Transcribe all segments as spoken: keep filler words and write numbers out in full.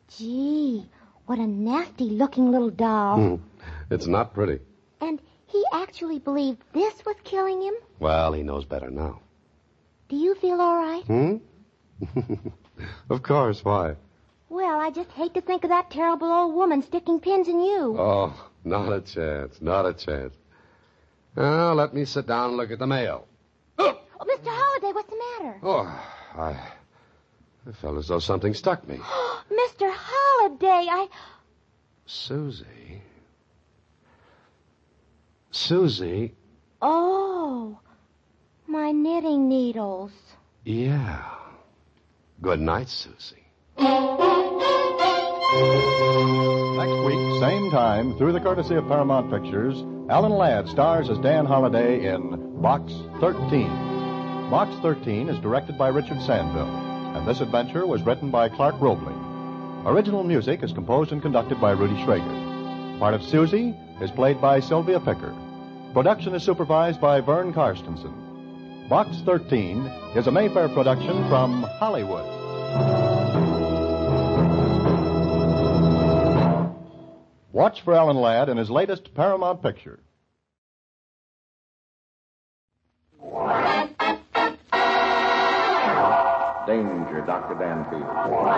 Gee, what a nasty-looking little doll. It's not pretty. And he actually believed this was killing him? Well, he knows better now. Do you feel all right? Hmm? Of course, why? Well, I just hate to think of that terrible old woman sticking pins in you. Oh, not a chance, not a chance. Now, let me sit down and look at the mail. Oh, Mister Holliday, what's the matter? Oh, I, I felt as though something stuck me. Mister Holliday, I... Susie. Susie. Oh, my knitting needles. Yeah. Good night, Susie. Next week, same time, through the courtesy of Paramount Pictures, Alan Ladd stars as Dan Holliday in Box thirteen. Box thirteen is directed by Richard Sandville, and this adventure was written by Clark Roebling. Original music is composed and conducted by Rudy Schrager. Part of Susie is played by Sylvia Picker. Production is supervised by Vern Karstensen. Box thirteen is a Mayfair production from Hollywood. Watch for Alan Ladd in his latest Paramount picture. Danger, Doctor Danfield.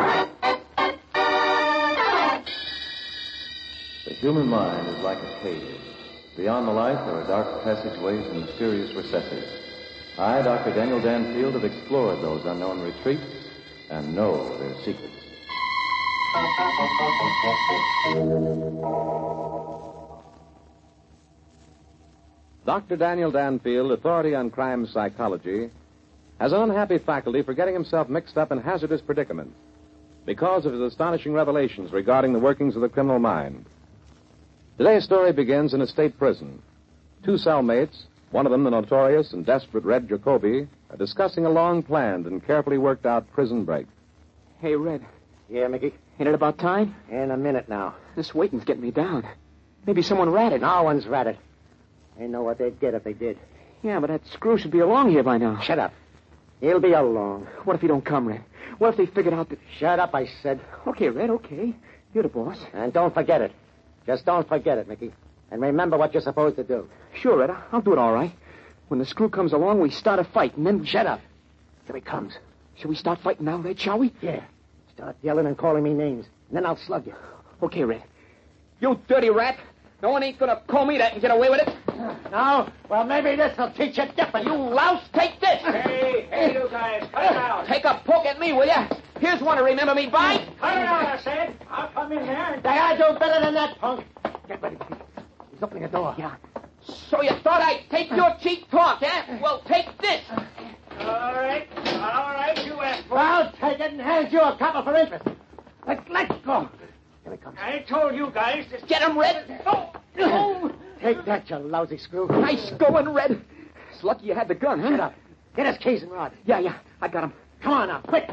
The human mind is like a cave. Beyond the light, there are dark passageways and mysterious recesses. I, Doctor Daniel Danfield, have explored those unknown retreats and know their secrets. Doctor Daniel Danfield, authority on crime psychology, has an unhappy faculty for getting himself mixed up in hazardous predicaments because of his astonishing revelations regarding the workings of the criminal mind. Today's story begins in a state prison. Two cellmates, one of them the notorious and desperate Red Jacoby, are discussing a long-planned and carefully worked-out prison break. Hey, Red. Yeah, Mickey? Ain't it about time? In a minute now. This waiting's getting me down. Maybe someone ratted. No one's ratted. They know what they'd get if they did. Yeah, but that screw should be along here by now. Shut up. He'll be along. What if he don't come, Red? What if they figured out that... Shut up, I said. Okay, Red, okay. You're the boss. And don't forget it. Just don't forget it, Mickey. And remember what you're supposed to do. Sure, Red. I'll do it all right. When the screw comes along, we start a fight, and then... Shut up. Here he comes. Shall we start fighting now, Red, shall we? Yeah. Start yelling and calling me names, and then I'll slug you. Okay, Red. You dirty rat. No one ain't gonna call me that and get away with it. No? Well, maybe this'll teach you different. You louse, take this. Hey, hey, you guys, cut it out. Take a poke at me, will ya? Here's one to remember me by. Cut it out, I said. I'll come in there and... I do better than that, punk. Get ready, Mickey. He's opening the door. Yeah. So you thought I'd take your cheap talk, eh? Well, take this. All right, all right, you asked for it. I'll take it and hand you a couple for interest. Let, let's go. Here he comes. I told you guys to... Get him, Red. Oh, oh. Take that, you lousy screw. Nice going, Red. It's lucky you had the gun, huh? Get up. Get his keys and rod. Yeah, yeah, I got him. Come on now, quick.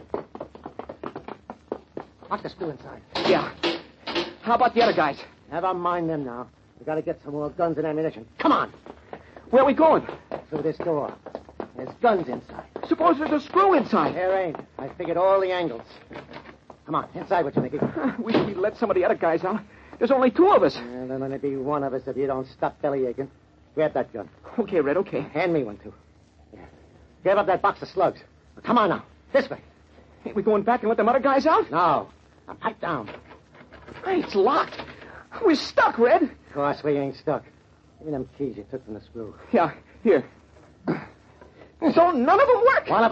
Lock the screw inside. Yeah. How about the other guys? Never mind them now. We gotta get some more guns and ammunition. Come on. Where are we going? Through this door. There's guns inside. Suppose there's a screw inside. There ain't. I figured all the angles. Come on, inside with you, Mickey. Uh, wish we'd let some of the other guys out. There's only two of us. And there'll only be one of us if you don't stop belly aching. Grab that gun. Okay, Red, okay. Hand me one, too. Yeah. Grab up that box of slugs. Come on now. This way. Ain't we going back and let them other guys out? No. Now pipe down. Hey, it's locked. We're stuck, Red. Of course we ain't stuck. Give me them keys you took from the screw. Yeah, here. So none of them work. One of